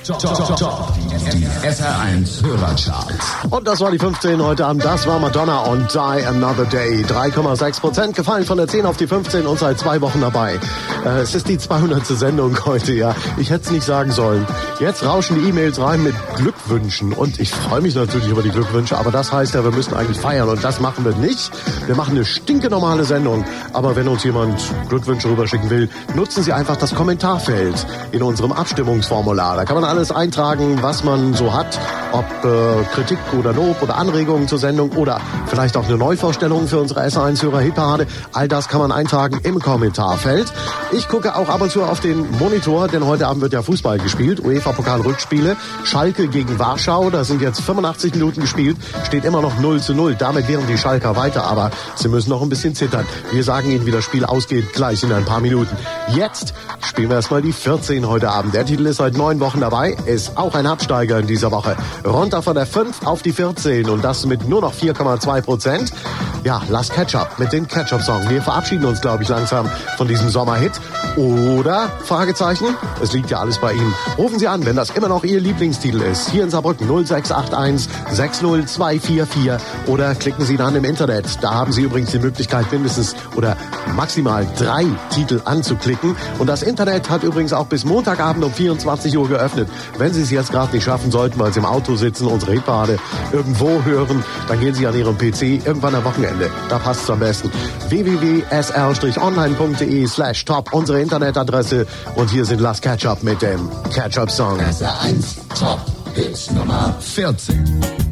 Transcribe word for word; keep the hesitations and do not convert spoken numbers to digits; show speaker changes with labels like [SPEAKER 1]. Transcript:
[SPEAKER 1] Top, top, top. Die S R eins Hörercharts.
[SPEAKER 2] Und das war die fünfzehn heute Abend. Das war Madonna und Die Another Day. drei Komma sechs Prozent gefallen von der zehn auf die fünfzehn und seit zwei Wochen dabei. Äh, es ist die zweihundertste Sendung heute, ja. Ich hätte es nicht sagen sollen. Jetzt rauschen die E-Mails rein mit Glückwünschen. Und ich freue mich natürlich über die Glückwünsche, aber das heißt ja, wir müssen eigentlich feiern. Und das machen wir nicht. Wir machen eine stinknormale Sendung. Aber wenn uns jemand Glückwünsche rüberschicken will, nutzen Sie einfach das Kommentarfeld in unserem Abstimmungsformular. Da kann man alles eintragen, was man so hat, ob äh, Kritik oder Lob oder Anregungen zur Sendung oder vielleicht auch eine Neuvorstellung für unsere S eins Hörer Hitparade. All das kann man eintragen im Kommentarfeld. Ich gucke auch ab und zu auf den Monitor, denn heute Abend wird ja Fußball gespielt. UEFA-Pokal-Rückspiele. Schalke gegen Warschau. Da sind jetzt fünfundachtzig Minuten gespielt. Steht immer noch null zu null. Damit wären die Schalker weiter, aber sie müssen noch ein bisschen zittern. Wir sagen Ihnen, wie das Spiel ausgeht, gleich in ein paar Minuten. Jetzt spielen wir erstmal die vierzehn heute Abend. Der Titel ist seit neun Wochen dabei. Ist auch ein Absteiger in dieser Woche. Runter von der fünf auf die vierzehn und das mit nur noch vier Komma zwei Prozent. Ja, Last Ketchup mit den Ketchup-Song. Wir verabschieden uns, glaube ich, langsam von diesem Sommerhit. Oder, Fragezeichen, es liegt ja alles bei Ihnen. Rufen Sie an, wenn das immer noch Ihr Lieblingstitel ist. Hier in Saarbrücken null sechs acht eins sechs null zwei vier vier oder klicken Sie dann im Internet. Da haben Sie übrigens die Möglichkeit, mindestens oder maximal drei Titel anzuklicken. Und das Internet hat übrigens auch bis Montagabend um vierundzwanzig Uhr geöffnet. Wenn Sie es jetzt gerade nicht schaffen sollten, weil Sie im Auto sitzen, unsere Hitparade irgendwo hören, dann gehen Sie an Ihrem P C irgendwann am Wochenende. Da passt es am besten. w w w punkt s r online punkt d e slash top, unsere Internetadresse. Und hier sind Last Ketchup mit dem Ketchup-Song.
[SPEAKER 1] S R eins Top Hits Nummer vierzehn.